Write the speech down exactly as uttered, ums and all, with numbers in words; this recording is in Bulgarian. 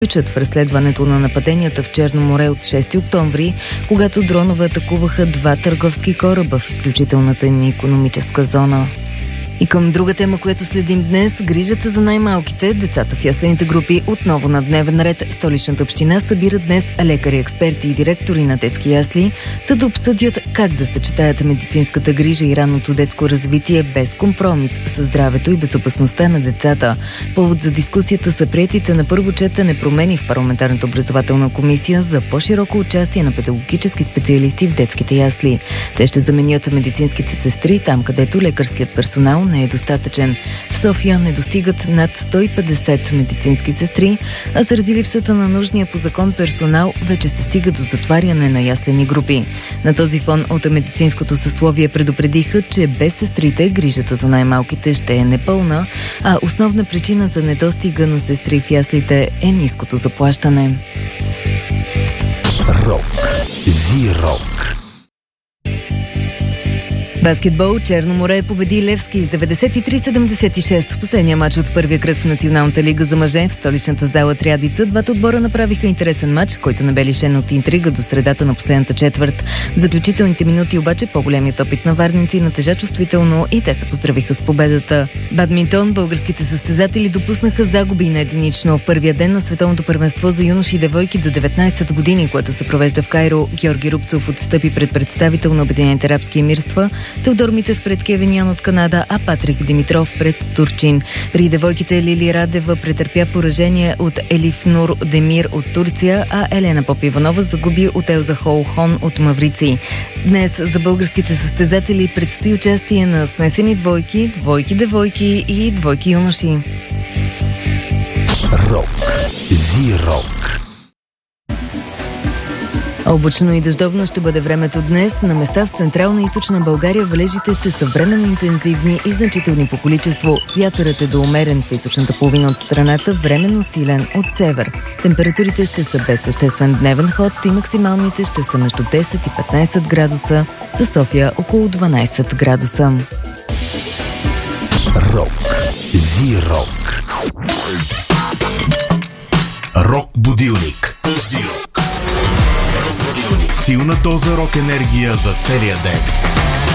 включат в разследването на нападенията в Черно море от шести октомври, когато дронове атакуваха два търговски кораба в изключителната ни икономическа зона. И към друга тема, която следим днес, грижата за най-малките, децата в яслените групи, отново на дневен ред. Столичната община събира днес лекари, експерти и директори на детски ясли, за да обсъдят как да съчетаят медицинската грижа и ранното детско развитие без компромис със здравето и безопасността на децата. Повод за дискусията са приетите на първо четене промени в парламентарната образователна комисия за по-широко участие на педагогически специалисти в детските ясли. Те ще заменят медицинските сестри там, където лекарският персонал не е достатъчен. В София не достигат над сто и петдесет медицински сестри, а заради липсата на нужния по закон персонал вече се стига до затваряне на яслени групи. На този фон от медицинското съсловие предупредиха, че без сестрите грижата за най-малките ще е непълна, а основна причина за недостига на сестри в яслите е ниското заплащане. Рок. Зи-рок. Баскетбол. Черно море победи Левски с деветдесет и три седемдесет и шест в последния матч от първия кръг в Националната лига за мъже в столичната зала Триадица. Двата отбора направиха интересен матч, който не бе лишен от интрига до средата на последната четвърт. В заключителните минути обаче по-големият опит на варненци натежа чувствително и те се поздравиха с победата. Бадминтон. Българските състезатели допуснаха загуби на единично в първия ден на световното първенство за юноши и девойки до деветнайсет години, което се провежда в Кайро. Георги Рубцов отстъпи пред представител на Обединените арабски емирства, Теодор Митев пред Кевин Ян от Канада, а Патрик Димитров пред Турчин. При девойките Лили Радева претърпя поражение от Елиф Нур Демир от Турция, а Елена Попиванова загуби от Елза Холхон от Маврици. Днес за българските състезатели предстои участие на смесени двойки, двойки-девойки и двойки-юноши. Рок. Зи-рок. Облачно и дъждовно ще бъде времето днес. На места в централна и източна България валежите ще са временно интензивни и значителни по количество. Вятърът е до умерен в източната половина от страната, временно силен от север. Температурите ще са без съществен дневен ход и максималните ще са между десет и петнайсет градуса, за София около дванайсет градуса. Рок. Зи-рок. Рок-будилник. Зи-рок. Силна доза рок енергия за целия ден.